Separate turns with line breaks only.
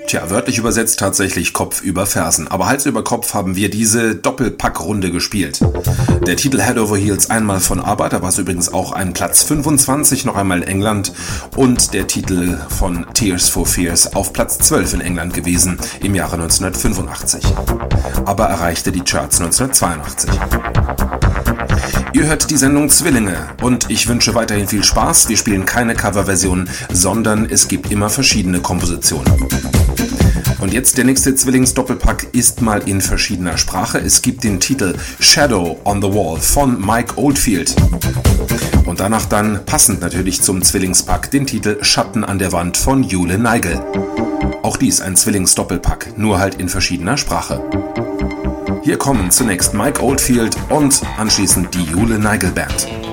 Tja, wörtlich übersetzt tatsächlich Kopf über Fersen. Aber Hals über Kopf haben wir diese Doppelpackrunde gespielt. Der Titel Head Over Heels einmal von ABBA, da war es übrigens auch ein Platz 25, noch einmal in England. Und der Titel von Tears for Fears auf Platz 12 in England gewesen im Jahre 1985. ABBA erreichte die Charts 1982. Ihr hört die Sendung Zwillinge und ich wünsche weiterhin viel Spaß. Wir spielen keine Coverversion, sondern es gibt immer verschiedene Kompositionen. Und jetzt der nächste Zwillings-Doppelpack ist mal in verschiedener Sprache. Es gibt den Titel Shadow on the Wall von Mike Oldfield. Und danach dann, passend natürlich zum Zwillingspack, den Titel Schatten an der Wand von Jule Neigel. Auch dies ein Zwillings-Doppelpack, nur halt in verschiedener Sprache. Hier kommen zunächst Mike Oldfield und anschließend die Jule Neigel Band.